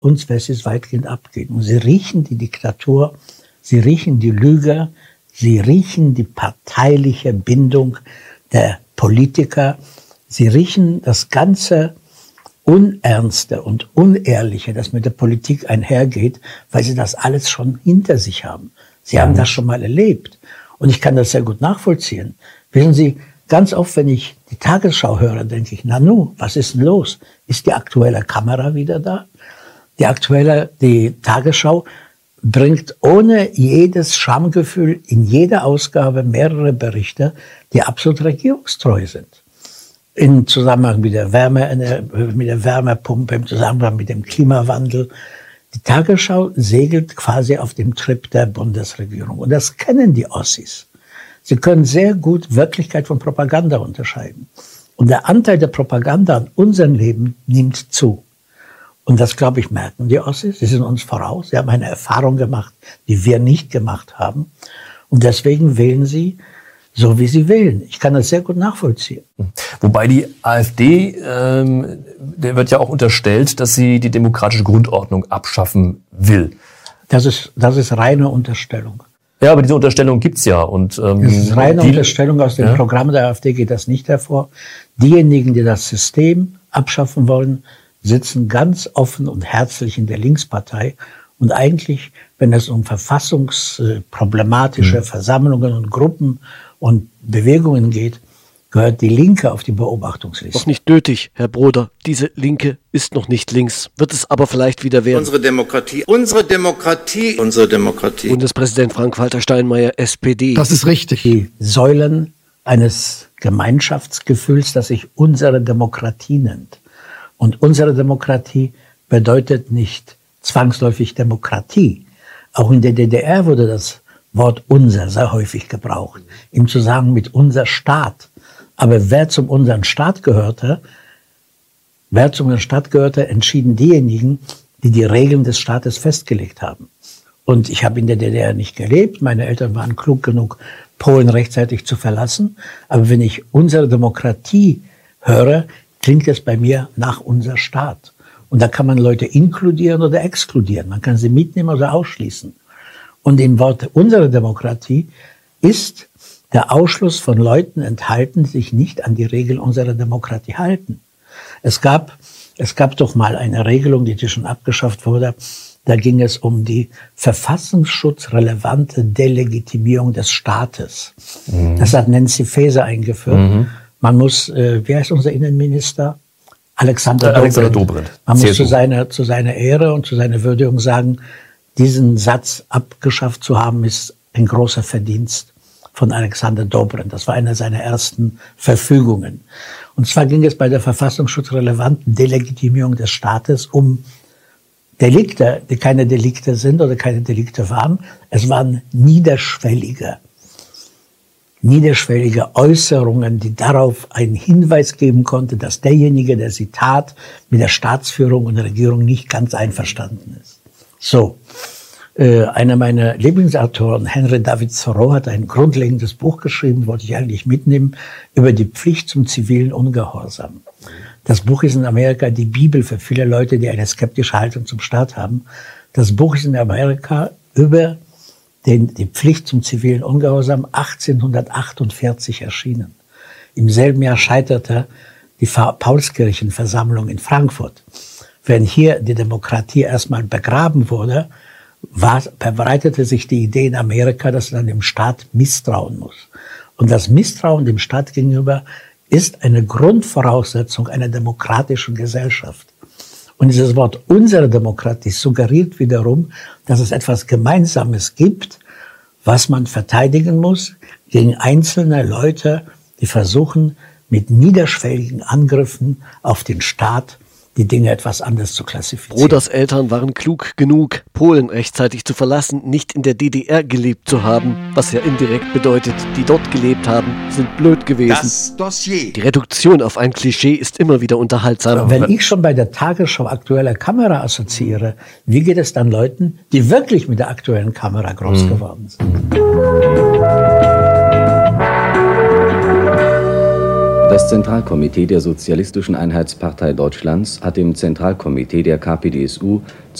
uns Wessis weitgehend abgehen. Und sie riechen die Diktatur, sie riechen die Lüge, sie riechen die parteiliche Bindung der Politiker, sie riechen das ganze Unernste und Unehrliche, das mit der Politik einhergeht, weil sie das alles schon hinter sich haben. Sie haben das schon mal erlebt. Und ich kann das sehr gut nachvollziehen. Wissen Sie, ganz oft, wenn ich die Tagesschau höre, denke ich, Nanu, was ist denn los? Ist die aktuelle Kamera wieder da? Die Tagesschau bringt ohne jedes Schamgefühl in jeder Ausgabe mehrere Berichte, die absolut regierungstreu sind. Im Zusammenhang mit der Wärmepumpe, im Zusammenhang mit dem Klimawandel. Die Tagesschau segelt quasi auf dem Trip der Bundesregierung. Und das kennen die Ossis. Sie können sehr gut Wirklichkeit von Propaganda unterscheiden. Und der Anteil der Propaganda an unserem Leben nimmt zu. Und das, glaube ich, merken die Ossis. Sie sind uns voraus. Sie haben eine Erfahrung gemacht, die wir nicht gemacht haben. Und deswegen wählen sie so, wie sie wählen. Ich kann das sehr gut nachvollziehen. Wobei die AfD, der wird ja auch unterstellt, dass sie die demokratische Grundordnung abschaffen will. Das ist reine Unterstellung. Ja, aber diese Unterstellung gibt's ja. Und, das ist reine Unterstellung. Aus dem Programm der AfD geht das nicht hervor. Diejenigen, die das System abschaffen wollen, sitzen ganz offen und herzlich in der Linkspartei. Und eigentlich, wenn es um verfassungsproblematische Versammlungen und Gruppen und Bewegungen geht, gehört die Linke auf die Beobachtungsliste. Noch nicht nötig, Herr Broder. Diese Linke ist noch nicht links. Wird es aber vielleicht wieder werden. Unsere Demokratie. Bundespräsident Frank-Walter Steinmeier, SPD. Das ist richtig. Die Säulen eines Gemeinschaftsgefühls, das sich unsere Demokratie nennt. Und unsere Demokratie bedeutet nicht zwangsläufig Demokratie. Auch in der DDR wurde das Wort unser sehr häufig gebraucht, im Zusammenhang mit unser Staat. Aber wer zum unseren Staat gehörte, entschieden diejenigen, die die Regeln des Staates festgelegt haben. Und ich habe in der DDR nicht gelebt. Meine Eltern waren klug genug, Polen rechtzeitig zu verlassen. Aber wenn ich unsere Demokratie höre, klingt es bei mir nach unser Staat. Und da kann man Leute inkludieren oder exkludieren. Man kann sie mitnehmen oder ausschließen. Und im Wort unsere Demokratie ist der Ausschluss von Leuten enthalten, die sich nicht an die Regeln unserer Demokratie halten. Es gab doch mal eine Regelung, die schon abgeschafft wurde. Da ging es um die verfassungsschutzrelevante Delegitimierung des Staates. Das hat Nancy Faeser eingeführt. Man muss, wie heißt unser Innenminister? Alexander Dobrindt. Man muss zu seiner Ehre und zu seiner Würdigung sagen, diesen Satz abgeschafft zu haben, ist ein großer Verdienst von Alexander Dobrindt. Das war eine seiner ersten Verfügungen. Und zwar ging es bei der verfassungsschutzrelevanten Delegitimierung des Staates um Delikte, die keine Delikte sind oder keine Delikte waren. Es waren niederschwellige Äußerungen, die darauf einen Hinweis geben konnte, dass derjenige, der sie tat, mit der Staatsführung und der Regierung nicht ganz einverstanden ist. So, einer meiner Lieblingsautoren, Henry David Thoreau, hat ein grundlegendes Buch geschrieben, wollte ich eigentlich mitnehmen, über die Pflicht zum zivilen Ungehorsam. Das Buch ist in Amerika die Bibel für viele Leute, die eine skeptische Haltung zum Staat haben. Das Buch ist in Amerika über die Pflicht zum zivilen Ungehorsam 1848 erschienen. Im selben Jahr scheiterte die Paulskirchenversammlung in Frankfurt. Wenn hier die Demokratie erstmal begraben wurde, verbreitete sich die Idee in Amerika, dass man dem Staat misstrauen muss. Und das Misstrauen dem Staat gegenüber ist eine Grundvoraussetzung einer demokratischen Gesellschaft. Und dieses Wort unsere Demokratie suggeriert wiederum, dass es etwas Gemeinsames gibt, was man verteidigen muss gegen einzelne Leute, die versuchen, mit niederschwelligen Angriffen auf den Staat die Dinge etwas anders zu klassifizieren. Broders Eltern waren klug genug, Polen rechtzeitig zu verlassen, nicht in der DDR gelebt zu haben, was ja indirekt bedeutet, die dort gelebt haben, sind blöd gewesen. Das Dossier. Die Reduktion auf ein Klischee ist immer wieder unterhaltsam. Wenn ich schon bei der Tagesschau aktuelle Kamera assoziiere, wie geht es dann Leuten, die wirklich mit der aktuellen Kamera groß geworden sind? Das Zentralkomitee der Sozialistischen Einheitspartei Deutschlands hat dem Zentralkomitee der KPdSU